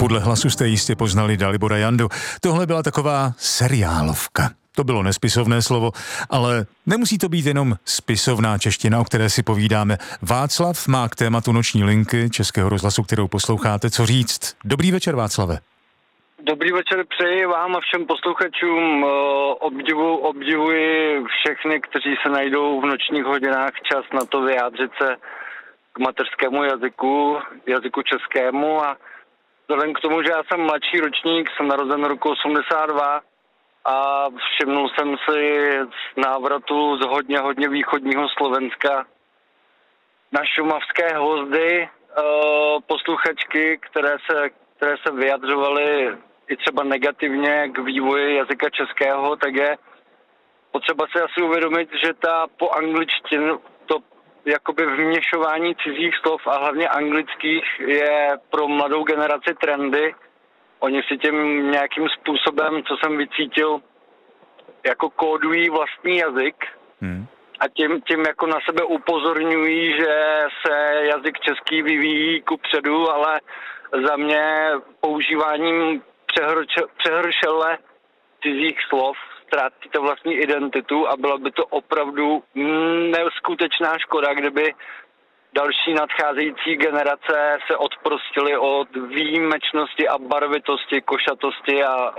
Podle hlasu jste jistě poznali Dalibora Jandu. Tohle byla taková seriálovka. To bylo nespisovné slovo, ale nemusí to být jenom spisovná čeština, o které si povídáme. Václav má k tématu Noční linky Českého rozhlasu, kterou posloucháte, co říct. Dobrý večer, Václave. Dobrý večer, přeji vám a všem posluchačům. Obdivuji všechny, kteří se najdou v nočních hodinách čas na to vyjádřit se k mateřskému jazyku českému, a vzhledem k tomu, že já jsem mladší ročník, jsem narozen roku 82 a všimnul jsem si z návratu z hodně východního Slovenska na šumavské hvozdy posluchačky, které se vyjadřovaly i třeba negativně k vývoji jazyka českého, tak je potřeba si asi uvědomit, že ta po angličtinu, to jakoby vměšování cizích slov a hlavně anglických je pro mladou generaci trendy. Oni si tím nějakým způsobem, co jsem vycítil, jako kódují vlastní jazyk a tím jako na sebe upozorňují, že se jazyk český vyvíjí kupředu, ale za mě používáním přehršele cizích slov ztrácíte vlastní identitu a byla by to opravdu neskutečná škoda, kdyby další nadcházející generace se odprostily od výjimečnosti a barvitosti, košatosti a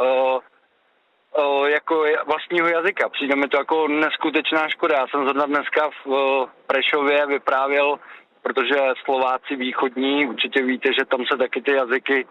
jako vlastního jazyka. Přijde mi to jako neskutečná škoda. Já jsem zrovna dneska v Prešově vyprávěl, protože Slováci východní, určitě víte, že tam se taky ty jazyky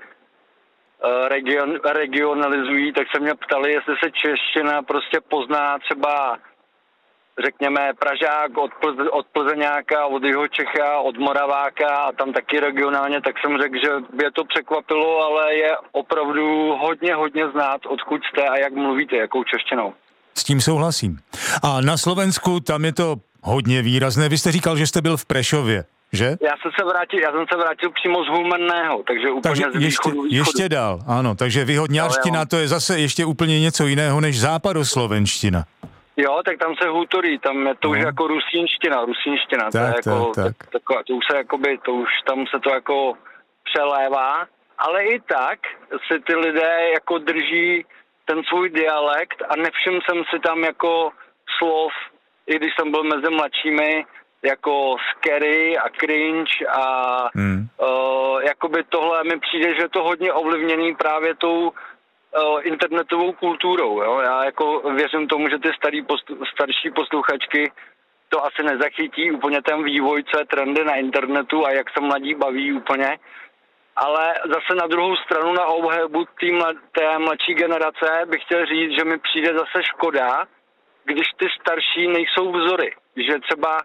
regionalizují, tak se mě ptali, jestli se čeština prostě pozná třeba, řekněme, Pražák od Plzeňáka, od Jihočecha, od Moraváka a tam taky regionálně, tak jsem řekl, že by je to překvapilo, ale je opravdu hodně znát, odkud jste a jak mluvíte, jakou češtinou. S tím souhlasím. A na Slovensku tam je to hodně výrazné. Vy jste říkal, že jste byl v Prešově, že? Já jsem se vrátil přímo z Humenného, takže úplně z východu. Ještě dál, ano. Takže východňárština to je zase ještě úplně něco jiného než západoslovenština. Jo, tak tam se hutorí, tam je to už jako rusínština, tak, to je jako, tak. To už se jakoby, tam se to jako přelévá, ale i tak si ty lidé jako drží ten svůj dialekt a nevšiml jsem si tam jako slov, i když jsem byl mezi mladšími, jako scary a cringe a jakoby tohle mi přijde, že je to hodně ovlivněný právě tou internetovou kulturou. Jo? Já jako věřím tomu, že ty starší posluchačky to asi nezachytí úplně ten vývoj, co je trendy na internetu a jak se mladí baví úplně. Ale zase na druhou stranu na obhajobu té mladší generace bych chtěl říct, že mi přijde zase škoda, když ty starší nejsou vzory. Že třeba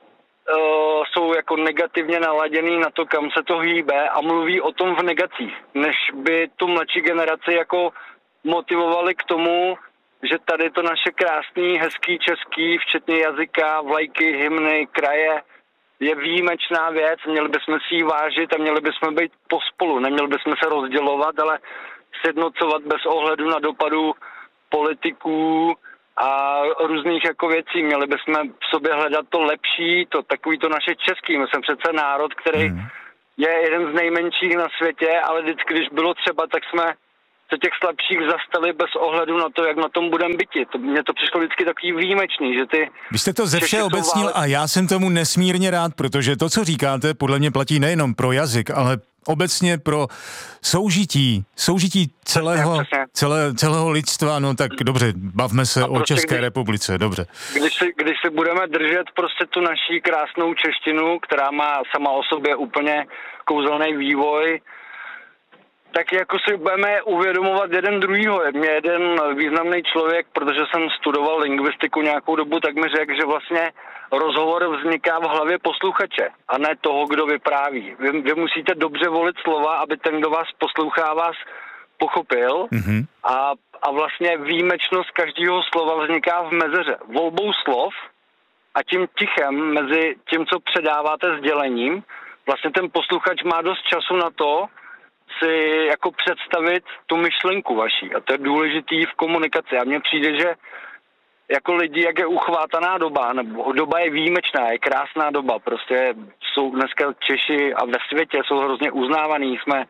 jsou jako negativně naladěný na to, kam se to hýbe a mluví o tom v negacích, než by tu mladší generaci jako motivovali k tomu, že tady to naše krásný, hezký český, včetně jazyka, vlajky, hymny, kraje, je výjimečná věc, měli bychom si ji vážit a měli bychom být pospolu, neměli bychom se rozdělovat, ale sjednocovat bez ohledu na dopadu politiků a různých jako věcí. Měli bychom v sobě hledat to lepší, takový to naše český. My jsme přece národ, který je jeden z nejmenších na světě, ale vždycky, když bylo třeba, tak jsme se těch slabších zastali bez ohledu na to, jak na tom budeme byti. Mně to přišlo vždycky takový výjimečný, že ty... Vy jste to ze vše obecnil a já jsem tomu nesmírně rád, protože to, co říkáte, podle mě platí nejenom pro jazyk, ale obecně pro soužití celého lidstva, no tak dobře, bavme se o České republice, dobře. Když si budeme držet prostě tu naší krásnou češtinu, která má sama o sobě úplně kouzelný vývoj, tak jako si budeme uvědomovat jeden druhýho. Mě jeden významný člověk, protože jsem studoval lingvistiku nějakou dobu, tak mi řekl, že vlastně rozhovor vzniká v hlavě posluchače a ne toho, kdo vypráví. Vy musíte dobře volit slova, aby ten, kdo vás poslouchá, vás pochopil a vlastně výjimečnost každého slova vzniká v mezeře. Volbou slov a tím tichem mezi tím, co předáváte sdělením, vlastně ten posluchač má dost času na to, si jako představit tu myšlenku vaší. A to je důležitý v komunikaci. A mně přijde, že jako lidi, jak je uchvátaná doba, nebo doba je výjimečná, je krásná doba. Prostě jsou dneska Češi a ve světě jsou hrozně uznávaný. Jsme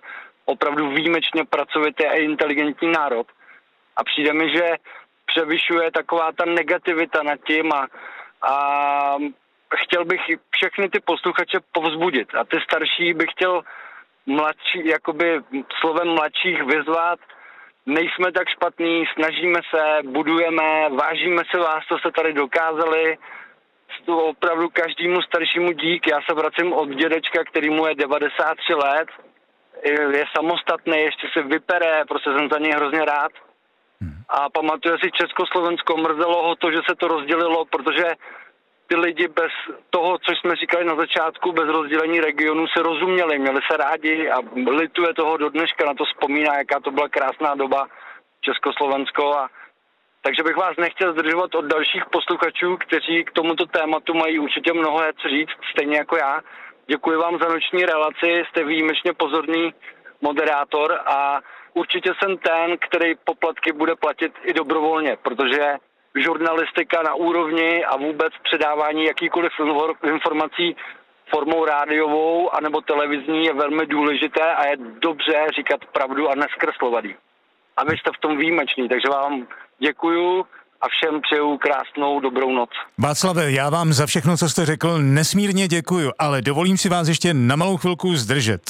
opravdu výjimečně pracovitý a inteligentní národ. A přijde mi, že převyšuje taková ta negativita nad tím a chtěl bych všechny ty posluchače povzbudit. A ty starší bych chtěl mladší, jakoby slovem mladších vyzvat. Nejsme tak špatní, snažíme se, budujeme, vážíme se vás, co se tady dokázali. Opravdu každému staršímu dík. Já se vracím od dědečka, který mu je 93 let. Je samostatný, ještě se vypere, prostě jsem za něj hrozně rád. A pamatuje si Československo, mrzelo ho to, že se to rozdělilo, protože ty lidi bez toho, co jsme říkali na začátku, bez rozdělení regionů se rozuměli, měli se rádi a lituje toho do dneška, na to vzpomíná, jaká to byla krásná doba Československo. Takže bych vás nechtěl zdržovat od dalších posluchačů, kteří k tomuto tématu mají určitě mnoho co říct, stejně jako já. Děkuji vám za noční relaci, jste výjimečně pozorný moderátor a určitě jsem ten, který poplatky bude platit i dobrovolně, protože žurnalistika na úrovni a vůbec předávání jakýkoliv informací formou rádiovou anebo televizní je velmi důležité a je dobře říkat pravdu a nezkreslovat ji. A vy jste v tom výjimečný, takže vám děkuju a všem přeju krásnou dobrou noc. Václave, já vám za všechno, co jste řekl, nesmírně děkuju, ale dovolím si vás ještě na malou chvilku zdržet.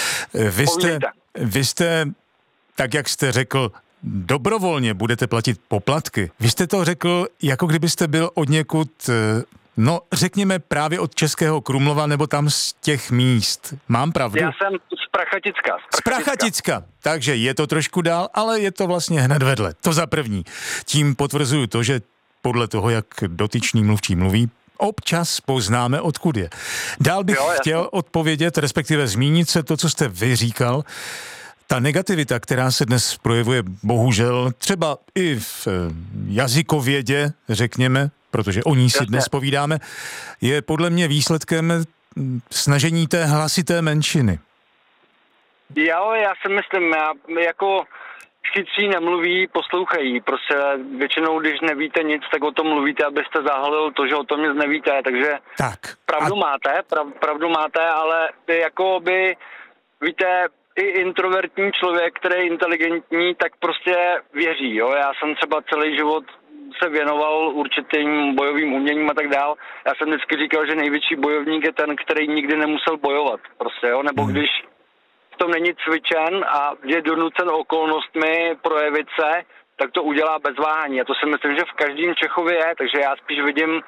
Vy jste, tak jak jste řekl, dobrovolně budete platit poplatky. Vy jste to řekl, jako kdybyste byl odněkud, no řekněme právě od Českého Krumlova nebo tam z těch míst. Mám pravdu? Já jsem z Prachaticka. Z Prachaticka. Takže je to trošku dál, ale je to vlastně hned vedle. To za první. Tím potvrzuju to, že podle toho, jak dotyčný mluvčí mluví, občas poznáme, odkud je. Dál bych chtěl odpovědět, respektive zmínit se to, co jste vy říkal. Ta negativita, která se dnes projevuje bohužel třeba i v jazykovědě, řekněme, protože o ní si dnes povídáme, je podle mě výsledkem snažení té hlasité menšiny. Jo, já si myslím, jako chytří nemluví, poslouchají. Prostě většinou, když nevíte nic, tak o tom mluvíte, abyste zahalil to, že o tom nic nevíte. Takže tak. Pravdu máte, ale jako by, víte, i introvertní člověk, který je inteligentní, tak prostě věří. Jo? Já jsem třeba celý život se věnoval určitým bojovým uměním a tak dál. Já jsem vždycky říkal, že největší bojovník je ten, který nikdy nemusel bojovat. Prostě, jo? Nebo když v tom není cvičen a je donucen okolnostmi projevit se, tak to udělá bez váhání. A to si myslím, že v každém Čechově je, takže já spíš vidím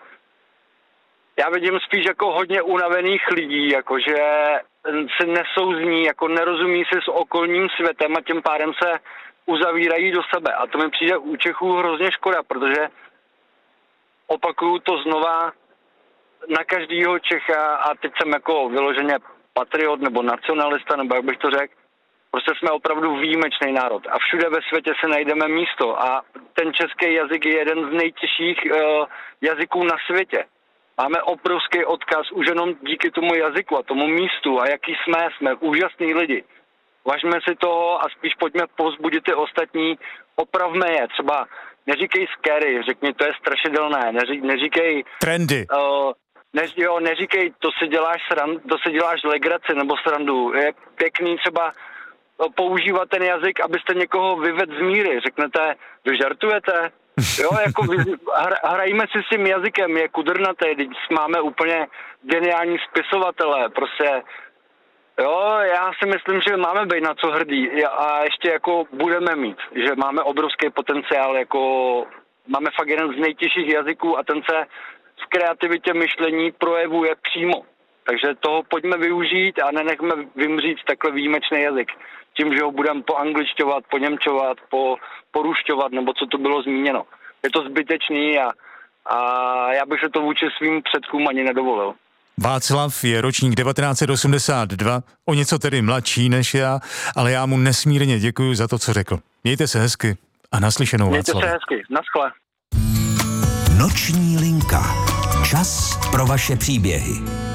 spíš jako hodně unavených lidí, jakože se nesouzní, jako nerozumí si s okolním světem a tím pádem se uzavírají do sebe. A to mi přijde u Čechů hrozně škoda, protože opakuju to znova na každýho Čecha a teď jsem jako vyloženě patriot nebo nacionalista, nebo jak bych to řekl, prostě jsme opravdu výjimečný národ a všude ve světě se najdeme místo a ten český jazyk je jeden z nejtěžších jazyků na světě. Máme obrovský odkaz už jenom díky tomu jazyku a tomu místu a jaký jsme úžasní lidi. Važme si toho a spíš pojďme povzbudit ty ostatní, opravme je. Třeba neříkej scary, řekni, to je strašidelné, neříkej trendy. Neříkej, to si děláš legraci nebo srandu. Je pěkný třeba používat ten jazyk, abyste někoho vyvedl z míry. Řeknete, vy žartujete? Jo, jako hrajíme si s tím jazykem, je kudrnatý, když máme úplně geniální spisovatele, prostě. Jo, já si myslím, že máme být na co hrdí a ještě jako budeme mít, že máme obrovský potenciál, jako máme fakt jeden z nejtěžších jazyků a ten se v kreativitě myšlení projevuje přímo. Takže toho pojďme využít a nenechme vymřít takhle výjimečný jazyk. Tím, že ho budeme poangličťovat, poněmčovat, porušťovat, nebo co to bylo zmíněno. Je to zbytečný a já bych se to vůči svým předkům ani nedovolil. Václav je ročník 1982, o něco tedy mladší než já, ale já mu nesmírně děkuji za to, co řekl. Mějte se hezky a naslyšenou, Václav. Mějte se hezky, naschle. Noční linka. Čas pro vaše příběhy.